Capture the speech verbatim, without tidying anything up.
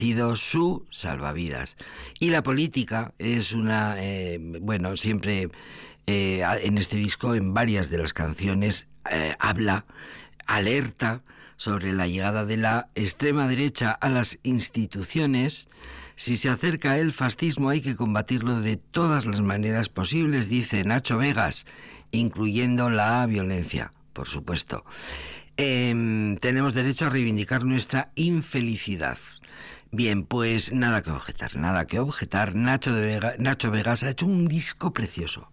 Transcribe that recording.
sido su salvavidas. Y la política es una, eh, bueno, siempre eh, en este disco, en varias de las canciones, eh, habla, alerta sobre la llegada de la extrema derecha a las instituciones. Si se acerca el fascismo hay que combatirlo de todas las maneras posibles, dice Nacho Vegas, incluyendo la violencia, por supuesto. Eh, tenemos derecho a reivindicar nuestra infelicidad. Bien, pues nada que objetar, nada que objetar. Nacho, de Vega, Nacho Vegas ha hecho un disco precioso.